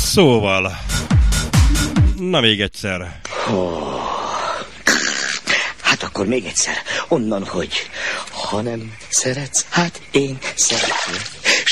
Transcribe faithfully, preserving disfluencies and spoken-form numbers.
Szóval... Na még egyszer. Oh. Hát akkor még egyszer. Onnan, hogy... Ha nem szeretsz, hát én szeretlek.